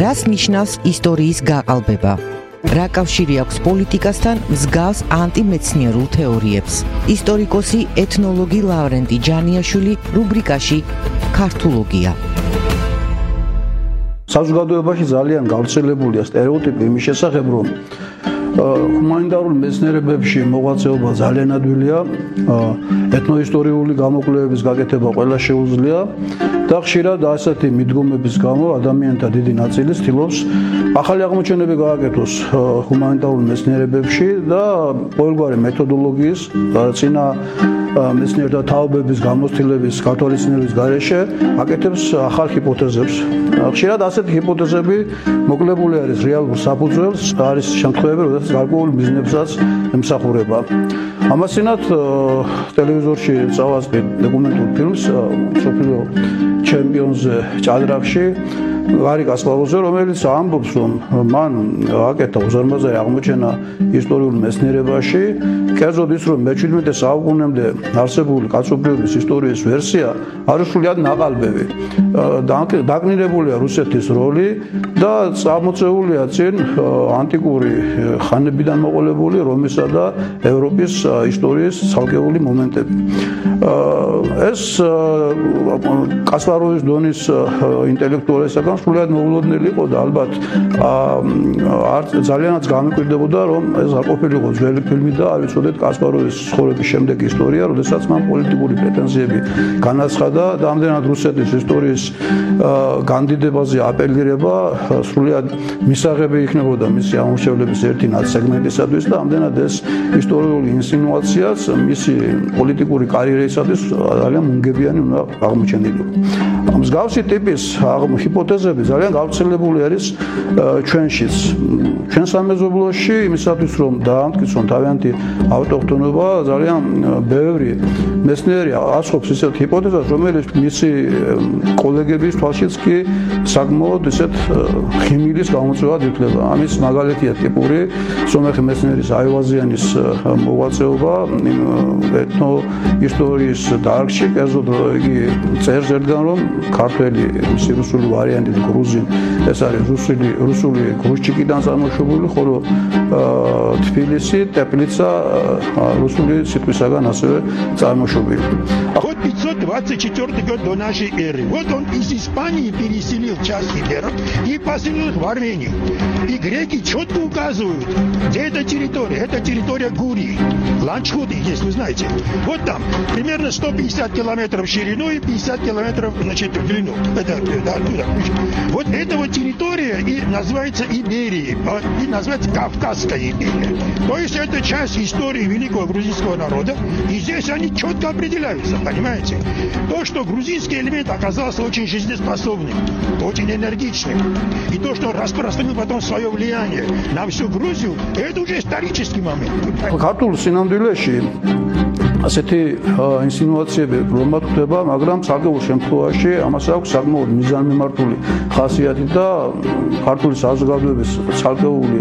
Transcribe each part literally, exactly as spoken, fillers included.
რას ნიშნავს ისტორიის გაყალბება? რა კავშირი აქვს პოლიტიკასთან მსგავს ანტიმეცნიერულ თეორიებს? ისტორიკოსი ეთნოლოგი ლავრენტი ჯანიაშვილი რუბრიკაში ქართულოგია. საზოგადოებაში ძალიან გავრცელებულია სტერეოტიპი იმის შესახებ, რომ ჰუმანიტარულ მეცნიერებებში მოღვაწეობა ძალიან ადვილია, ეთნოისტორიული გამოკვლევების გაკეთება ყველა შეუძლია და ხშირად ასეთი მიდგომების გამო ადამიანთა დიდი ნაწილი ცდილობს ახალი აღმოჩენები გააკეთოს ჰუმანიტარულ მეცნიერებებში და ყოველგვარი მეთოდოლოგიის წინა მეცნიერთა თაობების გამოცდილების გათვალისწინების გარეშე აკეთებს ახალ ჰიპოთეზებს. ხშირად ასეთი ჰიპოთეზები მოკლებული არის რეალურ საფუძველს, არის შემთხვევები, როდესაც გარკვეულ მიზნებსაც ემსახურება. ამასთანავე ტელევიზორში წავასწრე დოკუმენტურ ფილმს სოფლიო ჩემპიონზე ჭადრაკში გარი კასპაროვზე, რომელიც ამბობს, რომ მან აკეთა უზარმაზარი აღმოჩენა ისტორიულ მეცნიერებაში, კერძოდ ის, რომ მეჩვიდმეტე საუკუნემდე არსებული კაცობრიობის ისტორიის ვერსია არის სრულიად ნაყალბები. დაკნინებულია რუსეთის როლი და წამოწეულია წინ ანტიკური ხანებიდან მოყოლებული რომისა და ევროპის ისტორიის ცალკეული მომენტები. ეს კასპაროვის დონის ინტელექტუალისგან სრულიად მოულოდნელი იყო და ალბათ ძალიანაც გამიკვირდებოდა, რომ ეს არ ყოფილიყო ძველი ფილმი და არ ვიცოდეთ კასპაროვის ცხოვრების შემდეგი ისტორია, როდესაც მან პოლიტიკური პრეტენზიები განაცხადა და ამდენად რუსეთის ისტორიის განდიდებაზე აპელირება სრულიად მისაღები იქნებოდა მისი აღმოჩენების ერთი სეგმენტისათვის და ამდენად ეს ისტორიული ინსინუაციაც მისი პოლიტიკური კარიერისათვის ძალიან მუნგებიანი უნდა აღმოჩენილიყო. მსგავსი ტიპის ჰიპოთეზები ძალიან გავრცელებული არის ჩვენშიც. ჩვენ სამეზობლოში იმისათვის, რომ დაამტკიცონ თავიანთი ავტოქთონობა, ძალიან ბევრი მეცნიერი ასხობს ისეთ ჰიპოთეზას, რომელიც მისი კოლეგების თვალშიც კი საკმაოდ ისეთ ხიმილის გამოწვევად ითვლება. ამის მაგალითია ტიპური სომეხი მეცნიერის აივაზიანის მოღვაწეობა ეთნო ისტორიის დარგში, კერძოდ იგი წერს ერთგან, რომ ქართველი მისი რუსული ვარიანტი გრუზინ, ეს არის რუსული რუსული გრუშჩიკიდან წარმოშობილი, ხოლო თბილისი, ტეპლიცა რუსული სიტყვისაგან ასევე წარმოშობილი. Вот пятьсот двадцать четвёртый год до нашей эры. Вот он из Испании переселил часть гитлеров и поселил их в Армению. И греки четко указывают, где эта территория. Это территория Гурии. Ланчхуды, если вы знаете. Вот там примерно сто пятьдесят километров в ширину и пятьдесят километров, значит, в длину. Это, да, туда. Вот эта вот территория и называется Иберией, и называется Кавказская империя. То есть это часть истории великого грузинского народа, и здесь они четко определяются, понимаете? То, что грузинский элемент оказался очень жизнеспособным, очень энергичным, и то, что распространил потом свое влияние на всю Грузию, это уже исторический момент. ქართულ სინამდვილეში ასეთი ინსინუაციები რომად ხდება, მაგრამ საკმაოდ შემთხვევაში ამას აქვს საკმაოდ მიზანმიმართული ხასიათი და ქართული საზოგადოების ცალკეული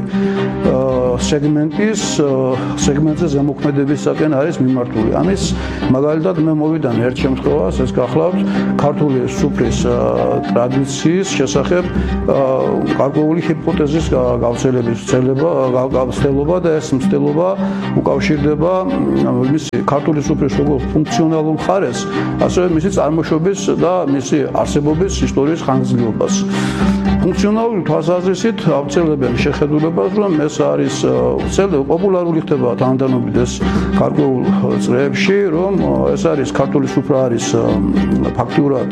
სეგმენტის სეგმენტზე ზემოქმედებისაკენ არის მიმართული. ამის მაგალითად მე მოვიდან ერთ შემთხვევას, ეს გახლავთ ქართული სუფრის ტრადიციის შესახებ გარკვეული ჰიპოთეზის გავრცელების ცდელობა და ეს მცდელობა უკავშირდება მისი ქართული სუფრის როგორც ფუნქციონალურ მხარეს, ასევე მისი წარმოშობის და მისი არსებობის ისტორიის ხანგრძლივობას. ფუნქციონალური თვალსაზრისით ავრცელებენ შეხედულებას, რომ ეს არის პოპულარული ხდება თანდათანობით ეს გარკვეულ წრეებში, რომ ეს არის ქართული სუფრა არის ფაქტურად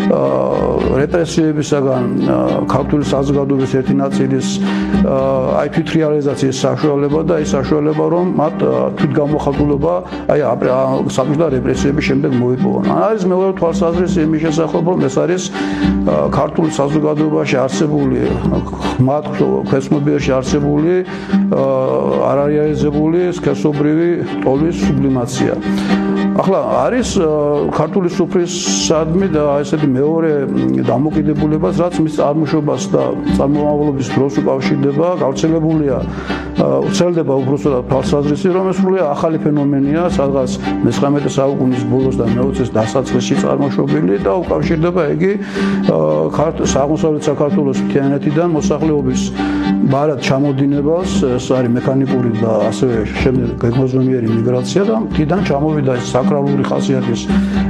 რეპრესიებისაგან ქართული საზოგადოების ერთი ნაწილის აი თვითრეალიზაციის საშუალება და ის საშუალება, რომ მათ თვითგამოხატულობა აი საბჭოთა რეპრესიების შემდეგ მოიპოვონ. არის მეორე თვალსაზრისი იმის შესახებ, რომ ეს არის ქართული საზოგადოებაში არსებული მათ ქვეცნობიერში არსებული არარეალიზებული სქესობრივი ტოლის სუბლიმაცია. ახლა არის ქართული სუფრისადმი და ესეთი მეორე დამოკიდებულებას, რაც მის წარმოშობას და წარმომავლობის დროს უკავშირდება, გავრცელებულია ვრცელდება უბრალოდ თვალსაზრისი, რომ ეს სრულიად ახალი ფენომენია, სადღაც მესამე საუკუნის ბოლოს და მეოცეს დასაწყისში წარმოშობილი და უკავშირდება იგი აღმოსავლეთ საქართველოს მთიანეთიდან მოსახლეობის ბარად ჩამოდინებას, ეს არის მექანიკური და ასევე შემდეგ გეგმოზომიერი მიგრაცია და მთიდან ჩამოვიდა ეს საკრალური ხასიათის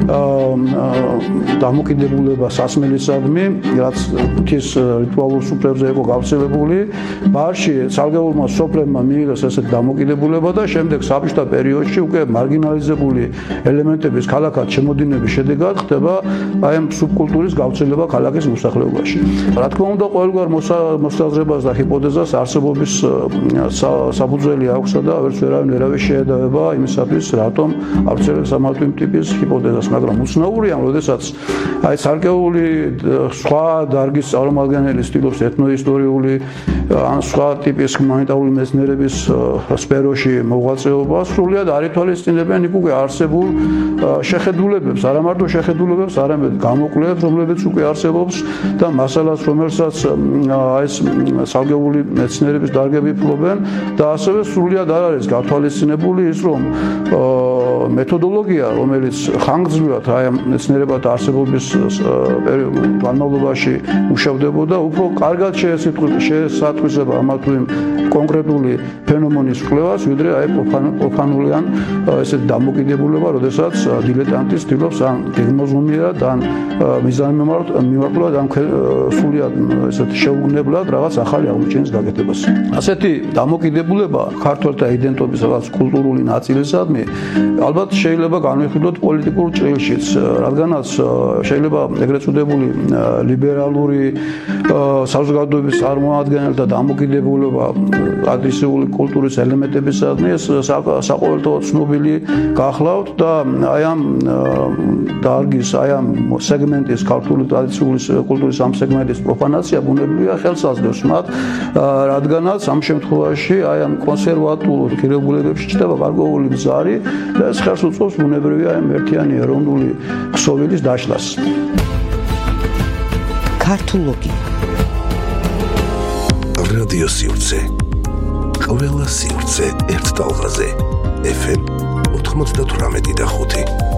დამოკიდებულება სასმელისადმი, რაც ღვთის რიტუალურ სუფრებზე იყო გავრცელებული. ბარში ცალკეულმა სოფლებმა მიიღეს ესეთი დამოკიდებულება და შემდეგ საბჭოთა პერიოდში უკვე მარგინალიზებული ელემენტების ქალაქად შემოდინების შედეგად ხდება აი ამ სუბკულტურის გავრცელება ქალაქის მოსახლეობაში. რა თქმა უნდა, ყოველგვარ მოსაზრებას და ჰიპოთეზას არსებობის საფუძველი აქვს და ვერც ვერავინ ვერავის შეედავება იმისათვის, რატომ ავრცელებს ამ ტიპის ჰიპოთეზას, მაგრამ უცნაურია, როდესაც აი ცალკეული სხვა დარგის წარმომადგენელი ცდილობს ეთნოისტორიული ან სხვა ტიპის ჰუმანიტარული მეცნიერების სფეროში მოღვაწეობას, სრულიად არ ითვალისწინებენ იქ უკვე არსებულ შეხედულებებს, არა მარტო შეხედულებებს, არამედ გამოკვლევებს, რომლებიც უკვე არსებობს და მასალას, რომელსაც ეს ცალკეული მეცნიერების დარგები ფლობენ და ასევე სრულიად არ არის გათვალისწინებული ის, რომ მეთოდოლოგია, რომელიც ხანგრძლივად აი ამ მეცნიერებათა არსებობის განმავლობაში მუშავდებოდა, უფრო კარგად შეესატყვისება ამა თუ იმ კონკრეტული ფენომენის კვლევას, ვიდრე აი პროფანული ან ესეთ დამოკიდებულება, როდესაც დილეტანტი ცდილობს ან გეგმოზომიერად, ან მიზანმიმართულად, ან სრულიად ესეთ შეუგნებლად რაღაც ახალი აღმოჩენის გაკეთებას. ასეთი დამოკიდებულება ქართველთა იდენტობის რაღაც კულტურული ნაწილისადმი ალბათ შეიძლება განვიხილოთ პოლიტიკურ ჭრილშიც, რადგანაც შეიძლება ეგრეთ წოდებული ლიბერალური საზოგადოების წარმომადგენელთა დამოკიდებულება ტრადიციული კულტურის ელემენტებისადმი ეს საყოველთაოდ ცნობილი გახლავთ და აი ამ დარგის, აი ამ სეგმენტის ქართული ტრადიციული კულტურის ამ სეგმენტის პროფანაცია ბუნებრივია ხელს აძლევს მათ, რადგანაც ამ შემთხვევაში აი ამ კონსერვატულ ღირებულებებში ჩნდება გარკვეული ბზარი და ეს ხელს უწყობს ბუნებრივია ამ ერთიანი ეროვნული ქსოვილის დაშლას. ქართულოგი რადიო სივრცე ყველა სივრცე ერთ ტალღაზე ეფ ემ ოთხმოცდათვრამეტი და ხუთი